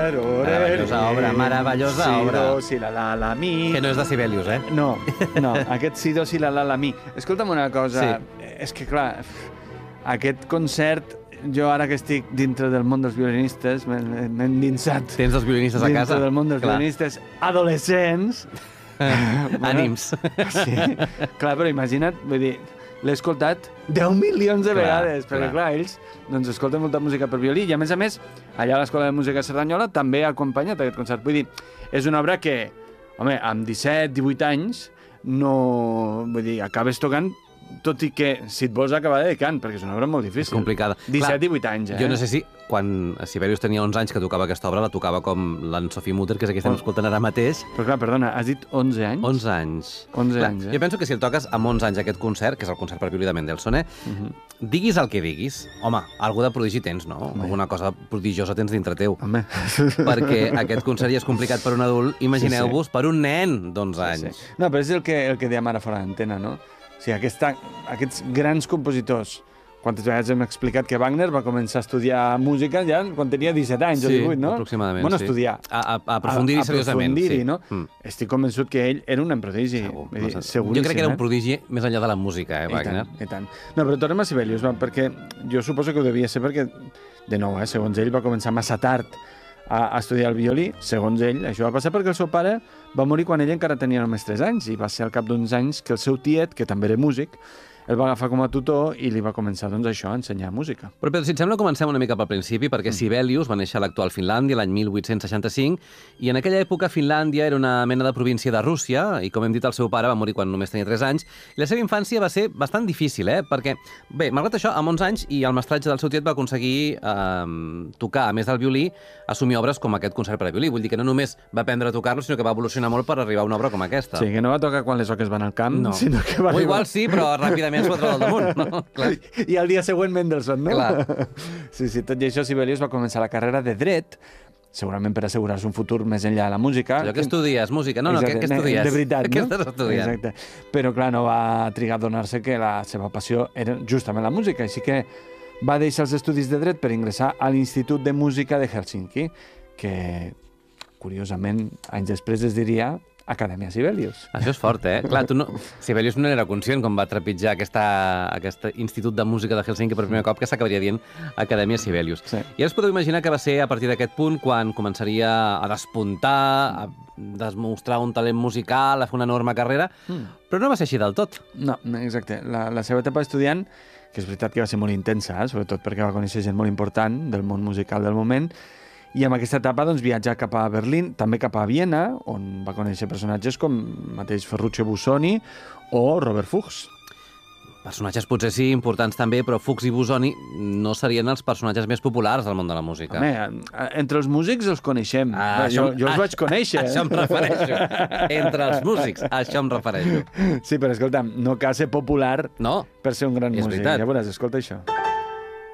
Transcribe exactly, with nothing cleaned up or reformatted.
Meravellosa obra, meravellosa obra. Si, do, si, la, la, la, mi... Que no és de Sibelius, eh? No, no, aquest si, do, si, la, la, la, mi. Escolta'm una cosa, Sí. és que, clar, aquest concert, jo ara que estic dintre del món dels violinistes, m'he m'he endinsat Tens els violinistes a casa? dintre del món dels Clar. violinistes adolescents. Ànims. Sí, clar, però imagina't, vull dir, l'he escoltat deu milions de Clar, vegades, perquè clar. clar, ells doncs, escolten molta música per violí i a més a més, allà a l'Escola de Música Cerdanyola també ha acompanyat aquest concert. Vull dir, és una obra que, home, amb disset, divuit anys, no... Vull dir, acabes tocant, tot i que si et vols acabar dedicant, perquè és una obra molt difícil. És complicada. disset, divuit anys, eh? Jo no sé si quan Sibelius tenia onze anys que tocava aquesta obra, la tocava com l'Anne Sophie Mutter, que és aquí que estem escoltant ara mateix. Però clar, perdona, has dit onze anys? onze anys. onze Clar, anys, eh? Jo penso que si el toques amb onze anys aquest concert, que és el concert per violí de Mendelssohn, eh? Uh -huh. Diguis el que diguis, home, algú de prodigi tens, no? Home. Alguna cosa prodigiosa tens dintre teu. Home. Perquè aquest concert ja és complicat per un adult, imagineu-vos per un nen d'onze anys. Sí, sí. No, però és el que, el que dèiem ara fora d'antena, no? O sigui, aquesta, aquests grans compositors, quantes vegades hem explicat que Wagner va començar a estudiar música ja quan tenia disset anys o divuit, no? aproximadament, bueno, sí. estudiar. A, a, a aprofundir-hi seriosament, aprofundir-hi, sí. no? Mm. Estic convençut que ell era un nen prodigi. Segur, Vull dir, no sé. seguríssim, Jo crec que era un eh? prodigi més enllà de la música, eh, I Wagner? tant, i tant. No, però tornem a Sibelius, va, perquè jo suposo que ho devia ser perquè, de nou, eh, segons ell, va començar massa tard a, a estudiar el violí. Segons ell, això va passar perquè el seu pare va morir quan ell encara tenia només tres anys i va ser al cap d'uns anys que el seu tiet, que també era músic, el va agafar com a tutor i li va començar, doncs, això, a ensenyar música. Però, Pedro, si et sembla, comencem una mica pel principi, perquè Sibelius va néixer a l'actual Finlàndia l'any mil vuit-cents seixanta-cinc, i en aquella època Finlàndia era una mena de província de Rússia, i, com hem dit, el seu pare va morir quan només tenia tres anys, i la seva infància va ser bastant difícil, eh? Perquè, bé, malgrat això, amb onze anys, i el mestratge del seu tiet va aconseguir eh, tocar, a més del violí, assumir obres com aquest concert per a violí. Vull dir que no només va aprendre a tocar-lo, sinó que va evolucionar molt per arribar a una obra com aquesta. Sí, que no va tocar quan les oques van al camp, No. sinó que va O arribar... igual sí, però ràpidament es va treure al damunt, no? Clar. I al dia següent Mendelssohn, no? Clar. Sí, sí, tot i això Sibelius va començar la carrera de dret, segurament per assegurar-se un futur més enllà de la música. Allò que estudies, música. No, no, Exacte, què, què estudies? De veritat, Què no? estàs estudiant? Exacte. Però, clar, no va trigar a donar-se que la seva passió era justament la música, així que va deixar els estudis de dret per ingressar a l'Institut de Música de Helsinki, que, curiosament, anys després es diria Acadèmia Sibelius. Això és fort, eh? Clar, tu no... Sibelius no era conscient quan va trepitjar aquesta, aquest Institut de Música de Helsinki per primer cop que s'acabaria dient Acadèmia Sibelius. Sí. I ara us podeu imaginar que va ser a partir d'aquest punt quan començaria a despuntar, a demostrar un talent musical, a fer una enorme carrera, Mm. però no va ser així del tot. No, exacte. La, la seva etapa d'estudiant, que és veritat que va ser molt intensa, eh? Sobretot perquè va conèixer gent molt important del món musical del moment, i amb aquesta etapa doncs, viatjà cap a Berlín, també cap a Viena, on va conèixer personatges com mateix Ferruccio Busoni o Robert Fuchs. Personatges potser sí, importants també, però Fuchs i Busoni no serien els personatges més populars del món de la música. Home, entre els músics els coneixem. Ah, jo, això- jo els ah, vaig conèixer. A això em refereixo. Entre els músics, a això em refereixo. Sí, però escolta'm, no cal ser popular No? per ser un gran És músic. veritat. Ja veuràs, escolta això.